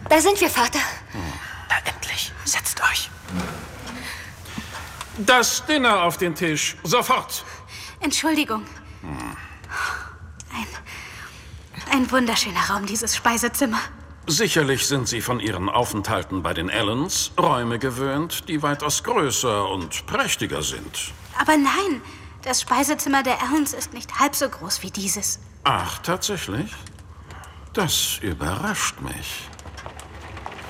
Da sind wir, Vater. Na endlich, setzt euch. Das Dinner auf den Tisch, sofort. Entschuldigung. Ein wunderschöner Raum, dieses Speisezimmer. Sicherlich sind Sie von Ihren Aufenthalten bei den Allens Räume gewöhnt, die weitaus größer und prächtiger sind. Aber nein, das Speisezimmer der Allens ist nicht halb so groß wie dieses. Ach, tatsächlich? Das überrascht mich.